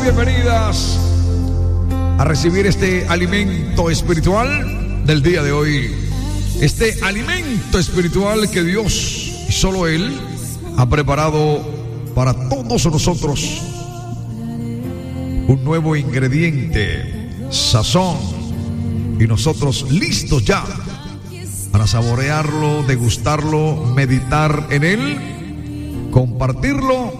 bienvenidas a recibir este alimento espiritual del día de hoy. Este alimento espiritual que Dios y solo Él ha preparado para todos nosotros. Un nuevo ingrediente, sazón, y nosotros listos ya para saborearlo, degustarlo, meditar en él, compartirlo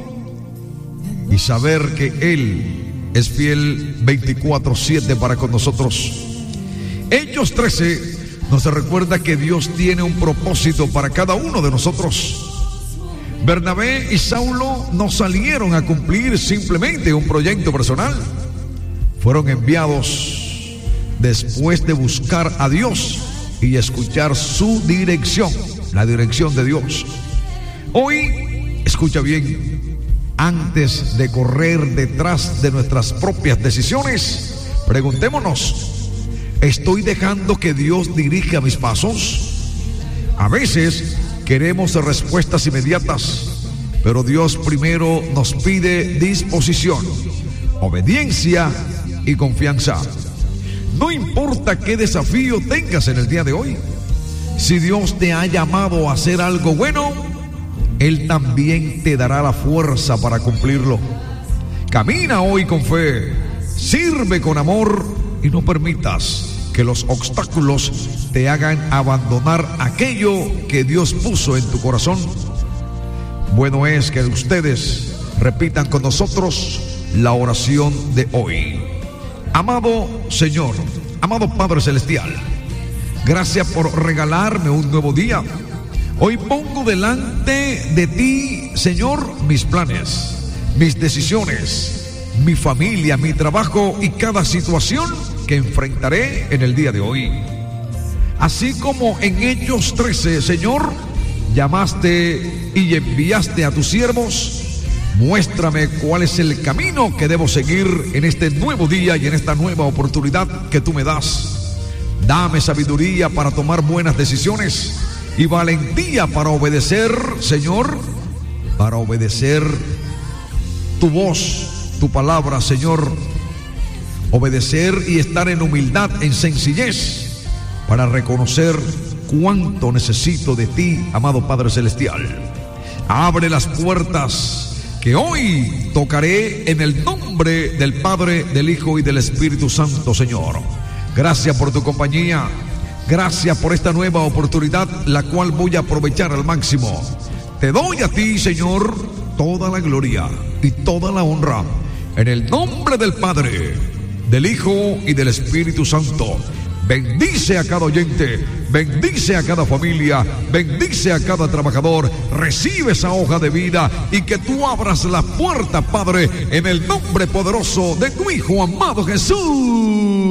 y saber que Él es fiel 24/7 para con nosotros. Hechos 13 nos recuerda que Dios tiene un propósito para cada uno de nosotros. Bernabé y Saulo no salieron a cumplir simplemente un proyecto personal. Fueron enviados después de buscar a Dios y escuchar su dirección, la dirección de Dios. Hoy, escucha bien, antes de correr detrás de nuestras propias decisiones, preguntémonos: ¿estoy dejando que Dios dirija mis pasos? A veces queremos respuestas inmediatas, pero Dios primero nos pide disposición, obediencia y confianza. No importa qué desafío tengas en el día de hoy, si Dios te ha llamado a hacer algo bueno, Él también te dará la fuerza para cumplirlo. Camina hoy con fe, sirve con amor y no permitas que los obstáculos te hagan abandonar aquello que Dios puso en tu corazón. Bueno es que ustedes repitan con nosotros la oración de hoy. Amado Señor, amado Padre Celestial, gracias por regalarme un nuevo día. Hoy pongo delante de ti, Señor, mis planes, mis decisiones, mi familia, mi trabajo y cada situación que enfrentaré en el día de hoy. Así como en Hechos 13, Señor, llamaste y enviaste a tus siervos, muéstrame cuál es el camino que debo seguir en este nuevo día y en esta nueva oportunidad que tú me das. Dame sabiduría para tomar buenas decisiones y valentía para obedecer, Señor, para obedecer tu voz, tu palabra, Señor. Obedecer y estar en humildad, en sencillez, para reconocer cuánto necesito de ti, amado Padre Celestial. Abre las puertas que hoy tocaré en el nombre del Padre, del Hijo y del Espíritu Santo, Señor. Gracias por tu compañía. Gracias por esta nueva oportunidad, la cual voy a aprovechar al máximo. Te doy a ti, Señor, toda la gloria y toda la honra. En el nombre del Padre, del Hijo y del Espíritu Santo. Bendice a cada oyente, bendice a cada familia, bendice a cada trabajador. Recibe esa hoja de vida y que tú abras la puerta, Padre, en el nombre poderoso de tu Hijo amado Jesús.